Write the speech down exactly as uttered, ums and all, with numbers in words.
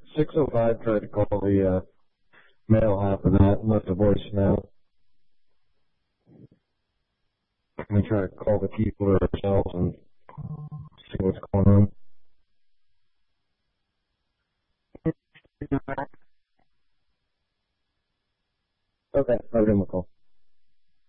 six oh five tried to call the uh, male half of that and left a voicemail. We try to call the people ourselves and see what's going on. Okay, I'll give him a call.